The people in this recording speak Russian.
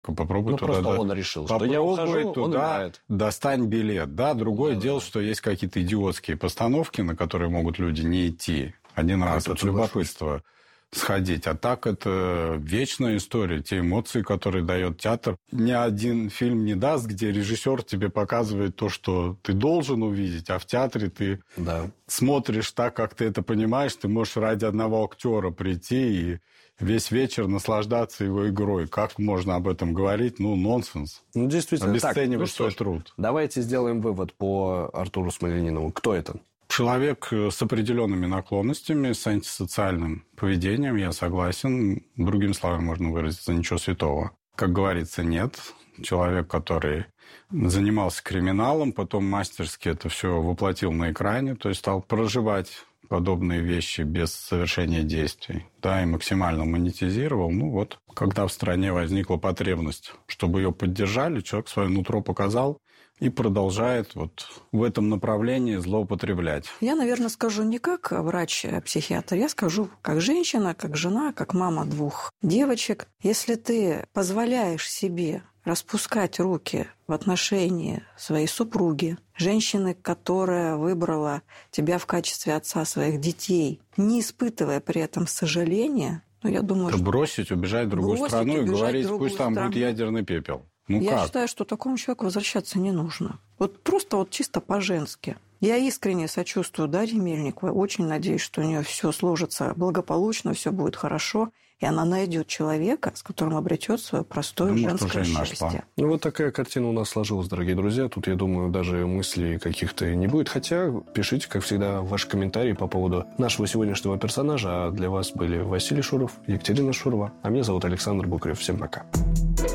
Попробуй туда. Просто он решил, что я ухожу, туда, он играет. Достань билет. Да, другое дело, что есть какие-то идиотские постановки, на которые могут люди не идти. Один раз от любопытства сходить. А так это вечная история. Те эмоции, которые дает театр. Ни один фильм не даст, где режиссер тебе показывает то, что ты должен увидеть, а в театре ты смотришь так, как ты это понимаешь. Ты можешь ради одного актера прийти и весь вечер наслаждаться его игрой. Как можно об этом говорить? Нонсенс. Действительно. Обесценивать свой труд. Давайте сделаем вывод по Артуру Смольянинову. Кто это? Человек с определенными наклонностями, с антисоциальным поведением, я согласен. Другими словами можно выразиться, ничего святого. Как говорится, нет. Человек, который занимался криминалом, потом мастерски это все воплотил на экране, то есть стал проживать подобные вещи без совершения действий, и максимально монетизировал. Когда в стране возникла потребность, чтобы ее поддержали, человек свое нутро показал и продолжает в этом направлении злоупотреблять. Я, наверное, скажу не как врач-психиатр, я скажу как женщина, как жена, как мама 2 девочек. Если ты позволяешь себе распускать руки в отношении своей супруги, женщины, которая выбрала тебя в качестве отца своих детей, не испытывая при этом сожаления, я думаю, что... Бросить, убежать в другую страну и говорить, пусть там будет ядерный пепел. Я считаю, что такому человеку возвращаться не нужно. Просто чисто по-женски. Я искренне сочувствую Дарье Мельниковой. Очень надеюсь, что у нее все сложится благополучно, все будет хорошо, и она найдет человека, с которым обретет свое простое женское счастье. Такая картина у нас сложилась, дорогие друзья. Тут, я думаю, даже мыслей каких-то не будет. Хотя пишите, как всегда, ваши комментарии по поводу нашего сегодняшнего персонажа. А для вас были Василий Шуров, Екатерина Шурова. А меня зовут Александр Букрев. Всем пока.